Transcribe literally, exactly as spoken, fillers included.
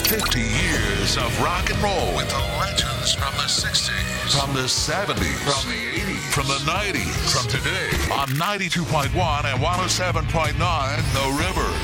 fifty years of rock and roll. With the legends from the sixties. From the seventies. From the eighties. From the nineties. From today. On ninety-two point one and one oh seven point nine The River.